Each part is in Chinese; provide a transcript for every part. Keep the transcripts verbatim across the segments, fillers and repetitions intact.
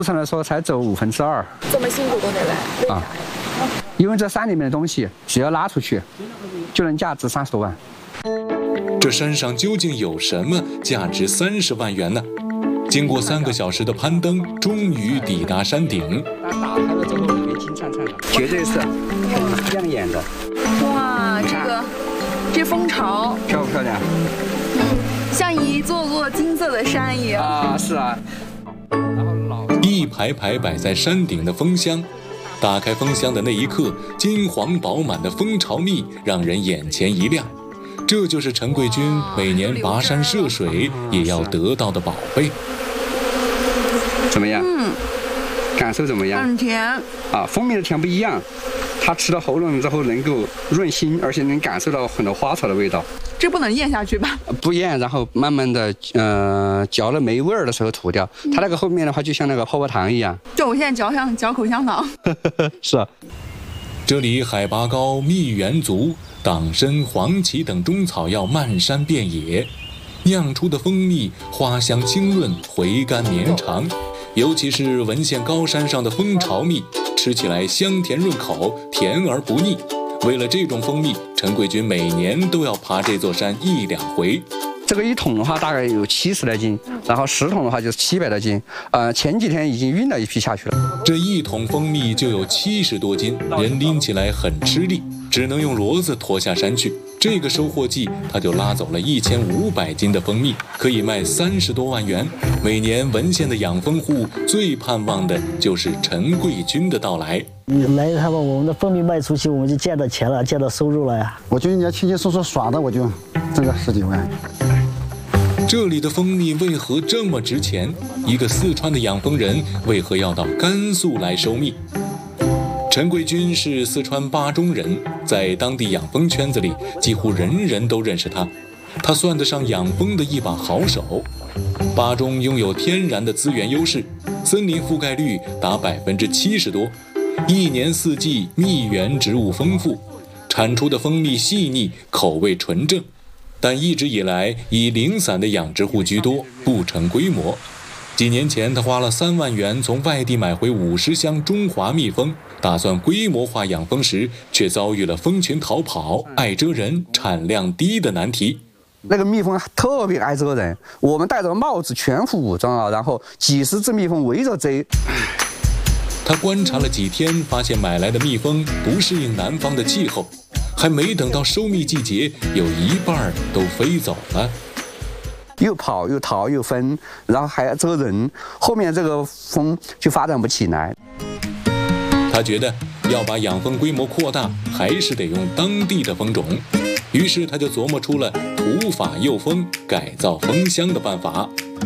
路上来说才走五分之二。 这么辛苦都得来，为啥呀？ 啊，因为这山里面的东西只要拉出去，就能价值三十多万。 这山上究竟有什么价值三十万元呢？经过三个小时的攀登，终于抵达山顶。 打开了之后，里面金灿灿的，绝对是很亮眼的。 哇，这个这蜂巢漂不漂亮？ 像一座座金色的山一样。 啊，是啊。然后老一排排摆在山顶的蜂箱，打开蜂箱的那一刻，金黄饱满的蜂巢蜜让人眼前一亮。这就是陈贵军每年跋山涉水也要得到的宝贝。 怎么样？ 嗯， 感受怎么样？ 很甜。 啊，蜂蜜的甜不一样，它吃到喉咙之后能够润心，而且能感受到很多花草的味道。 这不能咽下去吧？ 不咽，然后慢慢的，呃，嚼了没味儿的时候吐掉。它那个后面的话，就像那个泡泡糖一样。 就我现在嚼像嚼口香糖。 是啊。 这里海拔高，蜜源足，党参、黄芪等中草药漫山遍野，酿出的蜂蜜花香清润，回甘绵长。尤其是文县高山上的蜂巢蜜，吃起来香甜润口，甜而不腻。为了这种蜂蜜，陈贵军每年都要爬这座山一两回。 这个一桶的话大概有七十来斤，然后十桶的话就是七百来斤。呃，前几天已经运了一批下去了。 这一桶蜂蜜就有七十多斤，人拎起来很吃力，只能用骡子驮下山去。这个收获季，他就拉走了一千五百斤的蜂蜜，可以卖三十多万元。每年文县的养蜂户最盼望的就是陈贵军的到来。 来他们我们的蜂蜜卖出去，我们就见到钱了，见到收入了呀。 我就人家轻轻松松耍的，我就挣个十几万。 这里的蜂蜜为何这么值钱？一个四川的养蜂人为何要到甘肃来收蜜？陈贵军是四川巴中人，在当地养蜂圈子里，几乎人人都认识他。他算得上养蜂的一把好手。巴中拥有天然的资源优势，森林覆盖率达百分之七十多，一年四季蜜源植物丰富，产出的蜂蜜细腻，口味纯正。但一直以来以零散的养殖户居多，不成规模。几年前，他花了三万元从外地买回五十箱中华蜜蜂，打算规模化养蜂时，却遭遇了蜂群逃跑、爱蛰人、产量低的难题。 那个蜜蜂特别爱蛰人，我们戴着帽子，全副武装啊，然后几十只蜜蜂围着追。 他观察了几天，发现买来的蜜蜂不适应南方的气候。还没等到收蜜季节，有一半都飞走了。 又跑又逃又分，然后还要蛰人，后面这个蜂就发展不起来。 他觉得要把养蜂规模扩大，还是得用当地的蜂种。于是他就琢磨出了土法幼蜂、改造蜂箱的办法。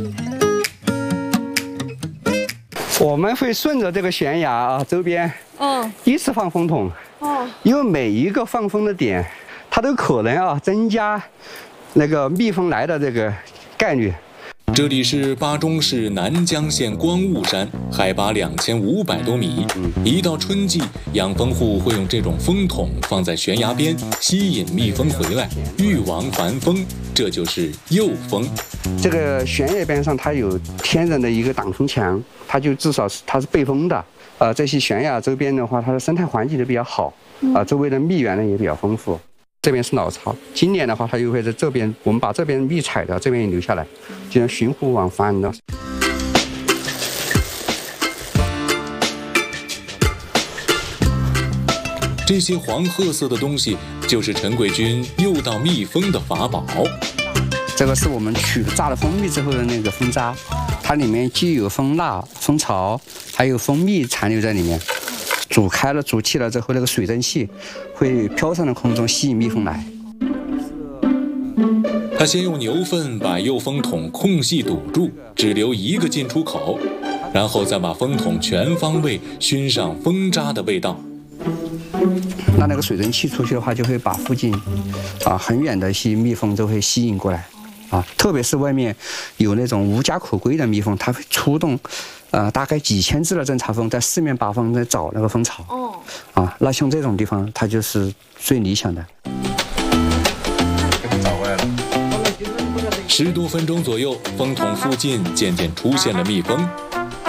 我们会顺着这个悬崖啊周边， 嗯， 依次放蜂筒。哦，因为每一个放蜂的点，它都可能啊增加那个蜜蜂来的这个概率。 这里是巴中市南江县光雾山，海拔两千五百多米。一到春季，养蜂户会用这种蜂筒放在悬崖边，吸引蜜蜂回来，育王还蜂，这就是诱蜂。 这个悬崖边上它有天然的一个挡风墙，它就至少是它是背风的。呃，这些悬崖周边的话，它的生态环境都比较好，啊、呃，周围的蜜源呢也比较丰富。这边是老巢，今年的话，它又会在这边，我们把这边蜜采掉，这边也留下来，就像循环往返的。 这些黄褐色的东西，就是陈贵军诱到蜜蜂的法宝。 这个是我们取榨了蜂蜜之后的那个蜂渣，它里面既有蜂蜡、蜂巢，还有蜂蜜残留在里面。煮开了、煮气了之后，那个水蒸气会飘上了空中，吸引蜜蜂来。 他先用牛粪把诱蜂筒空隙堵住，只留一个进出口，然后再把蜂筒全方位熏上蜂渣的味道。 那那个水蒸气出去的话，就会把附近啊很远的一些蜜蜂都会吸引过来。啊，特别是外面有那种无家可归的蜜蜂，它会出动，呃，大概几千只的侦察蜂在四面八方在找那个蜂巢。哦。啊，那像这种地方，它就是最理想的。 找回来了。十多分钟左右，蜂筒附近渐渐出现了蜜蜂。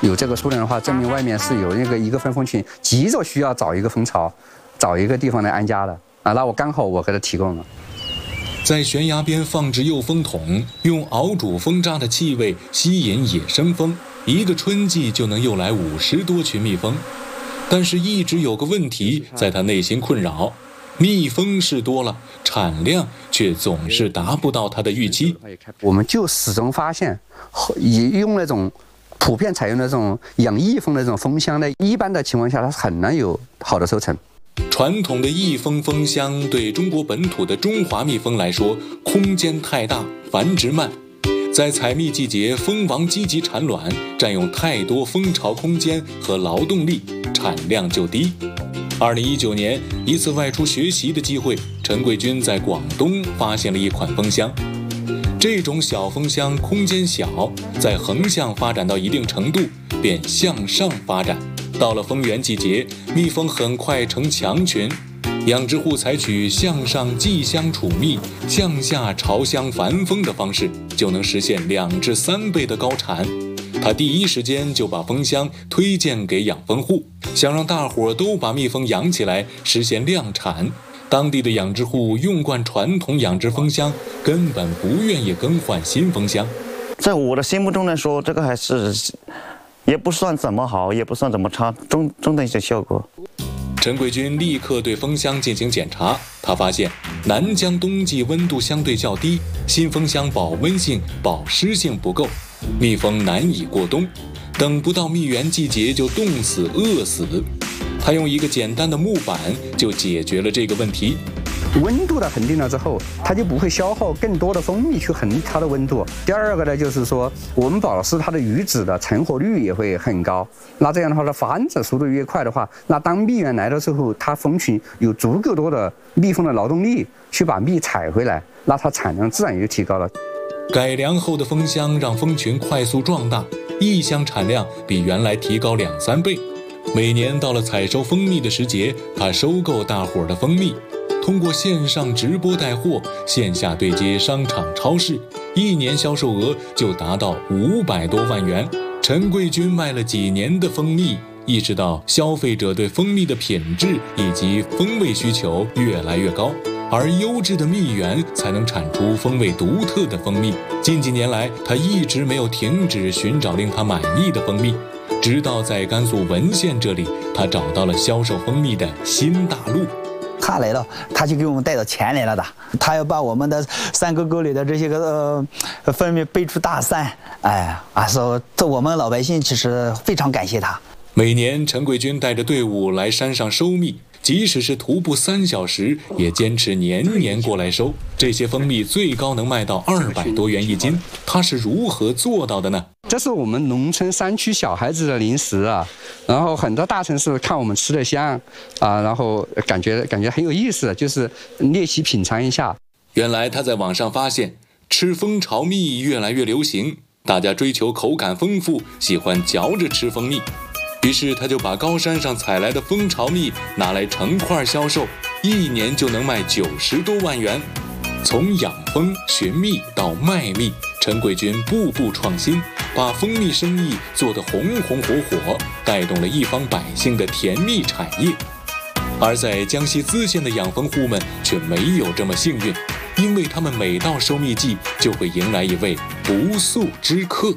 有这个数量的话，证明外面是有那个一个分蜂群急着需要找一个蜂巢，找一个地方来安家的啊。那我刚好我给他提供了。 在悬崖边放置诱蜂桶，用熬煮蜂渣的气味吸引野生蜂，一个春季就能诱来五十多群蜜蜂。但是，一直有个问题在他内心困扰：蜜蜂是多了，产量却总是达不到他的预期。 我们就始终发现，也用那种普遍采用那种养蜜蜂的这种蜂箱的，一般的情况下，它很难有好的收成。 传统的益蜂蜂箱对中国本土的中华蜜蜂来说，空间太大，繁殖慢，在采蜜季节，蜂王积极产卵，占用太多蜂巢空间和劳动力，产量就低。二零一九年，一次外出学习的机会，陈贵军在广东发现了一款蜂箱。这种小蜂箱空间小，在横向发展到一定程度，便向上发展。到了蜂源季节，蜜蜂很快成强群，养殖户采取向上寄箱储蜜、向下朝箱繁蜂的方式，就能实现两至三倍的高产。他第一时间就把蜂箱推荐给养蜂户，想让大伙都把蜜蜂养起来，实现量产。当地的养殖户用惯传统养殖蜂箱，根本不愿意更换新蜂箱。 在我的心目中来说，这个还是也不算怎么好，也不算怎么差，中中等一些效果。 陈贵军立刻对蜂箱进行检查，他发现南疆冬季温度相对较低，新蜂箱保温性、保湿性不够，蜜蜂难以过冬，等不到蜜源季节就冻死、饿死。他用一个简单的木板就解决了这个问题。 温度的恒定了之后，它就不会消耗更多的蜂蜜去恒它的温度。第二个呢，就是说我们保湿它的鱼籽的成活率也会很高。那这样的话，它繁殖速度越快的话，那当蜜源来的时候，它蜂群有足够多的蜜蜂的劳动力去把蜜采回来，那它产量自然也就提高了。 改良后的蜂箱让蜂群快速壮大，一箱产量比原来提高两三倍。每年到了采收蜂蜜的时节，他收购大伙儿的蜂蜜，通过线上直播带货，线下对接商场超市，一年销售额就达到五百多万元。陈贵军卖了几年的蜂蜜，意识到消费者对蜂蜜的品质以及风味需求越来越高，而优质的蜜源才能产出风味独特的蜂蜜。近几年来，他一直没有停止寻找令他满意的蜂蜜，直到在甘肃文县这里，他找到了销售蜂蜜的新大陆。 他来了，他就给我们带到钱来了的。他要把我们的山沟沟里的这些个呃蜂蜜背出大山，哎啊，说这我们老百姓其实非常感谢他。 每年，陈贵军带着队伍来山上收蜜，即使是徒步三小时，也坚持年年过来收。这些蜂蜜最高能卖到二百多元一斤，他是如何做到的呢？ 这是我们农村山区小孩子的零食啊，然后很多大城市看我们吃的香啊，然后感觉感觉很有意思，就是猎奇品尝一下。 原来他在网上发现，吃蜂巢蜜越来越流行，大家追求口感丰富，喜欢嚼着吃蜂蜜。于是他就把高山上采来的蜂巢蜜拿来成块销售，一年就能卖九十多万元。从养蜂、寻蜜到卖蜜，陈贵军步步创新，把蜂蜜生意做得红红火火，带动了一方百姓的甜蜜产业。而在江西淄县的养蜂户们却没有这么幸运，因为他们每到收蜜季就会迎来一位不速之客。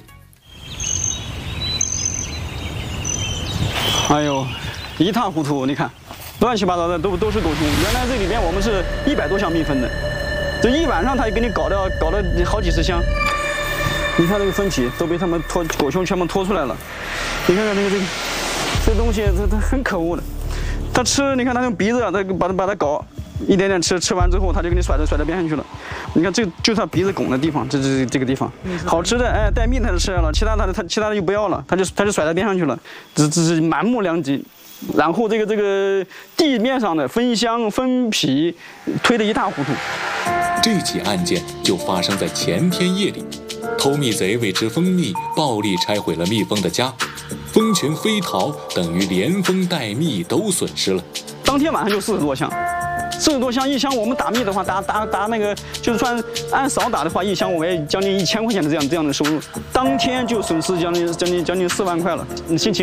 哎呦，一塌糊涂！你看，乱七八糟的都都是毒虫。原来这里边我们是一百多箱蜜蜂的，这一晚上他就给你搞掉搞了好几十箱。你看这个蜂体都被他们拖狗熊全部拖出来了。你看看这个这个这东西，这它很可恶的。它吃，你看它用鼻子啊，它把它把它搞一点点吃，吃完之后它就给你甩到甩到边上去了。你看这就是它鼻子拱的地方，这这这个地方，好吃的哎带蜜它就吃了，其他它它其他的就不要了，它就它就甩到边上去了，这这是满目良疾。然后这个这个地面上的蜂箱蜂皮推得一塌糊涂。 这起案件就发生在前天夜里，偷蜜贼为吃蜂蜜，暴力拆毁了蜜蜂的家，蜂群飞逃，等于连蜂带蜜都损失了。 当天晚上就四十多箱。 四十多箱一箱，我们打蜜的话，打打打那个，就是算按勺打的话，一箱我们也将近一千块钱的这样这样的收入，当天就损失将近将近将近四万块了，心情。